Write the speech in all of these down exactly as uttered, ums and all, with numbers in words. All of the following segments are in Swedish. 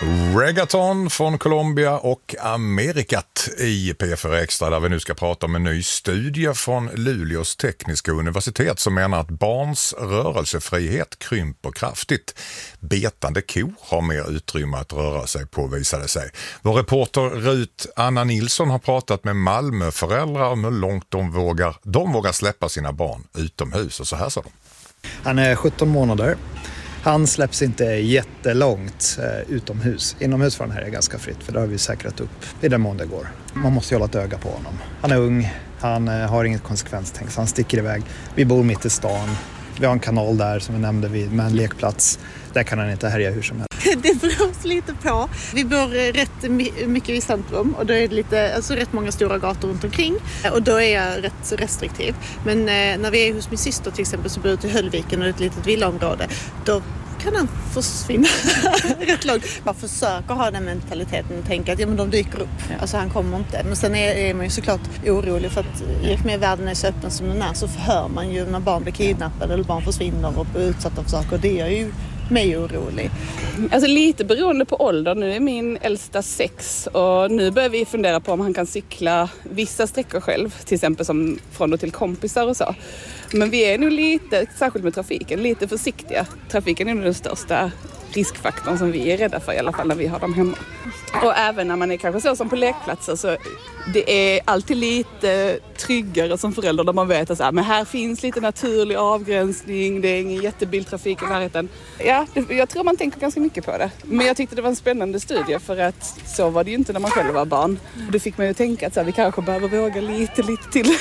Reggaeton från Colombia och Amerikat i P fyra Extra, där vi nu ska prata om en ny studie från Luleås tekniska universitet som menar att barns rörelsefrihet krymper kraftigt. Betande kor har mer utrymme att röra sig på, visade sig. Vår reporter Rut Anna Nilsson har pratat med Malmöföräldrar om hur långt de vågar, de vågar släppa sina barn utomhus, och så här sa de. Han är sjutton månader. Han släpps inte jättelångt eh, utomhus. Inomhus för den här är ganska fritt, för det har vi säkrat upp i den mån det går. Man måste hålla ett öga på honom. Han är ung, han eh, har inget konsekvenstänk, så han sticker iväg. Vi bor mitt i stan. Vi har en kanal där som vi nämnde vid, med en lekplats. Där kan han inte härja hur som helst. Det beror lite på. Vi bor rätt mycket i centrum och då är det lite, alltså rätt många stora gator runt omkring. Och då är jag rätt restriktiv. Men eh, när vi är hos min syster till exempel, så bor jag till Höllviken och ett litet villaområde. Då kan han försvinna rätt långt. Man försöker ha den mentaliteten och tänka att ja, men de dyker upp. Alltså han kommer inte. Men sen är, är man ju såklart orolig, för att i och med världen är så öppen som den är, så hör man ju när barn blir kidnappade eller barn försvinner och blir utsatta för saker. Och det är ju mig orolig. Alltså lite beroende på ålder. Nu är min äldsta sex och nu börjar vi fundera på om han kan cykla vissa sträckor själv. Till exempel som från och till kompisar och så. Men vi är nog lite, särskilt med trafiken, lite försiktiga. Trafiken är nog den största riskfaktorn som vi är rädda för, i alla fall när vi har dem hemma. Och även när man är kanske så som på lekplatser, så det är alltid lite tryggare som förälder där man vet att så här, men här finns lite naturlig avgränsning, det är ingen jättebiltrafik i närheten. Ja, det, jag tror man tänker ganska mycket på det. Men jag tyckte det var en spännande studie, för att så var det ju inte när man själv var barn. Och det fick man ju tänka att så här, vi kanske behöver våga lite, lite till.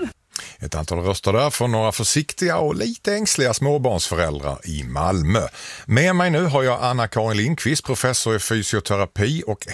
Ett antal röster där från några försiktiga och lite ängsliga småbarnsföräldrar i Malmö. Med mig nu har jag Anna-Karin Lindqvist, professor i fysioterapi och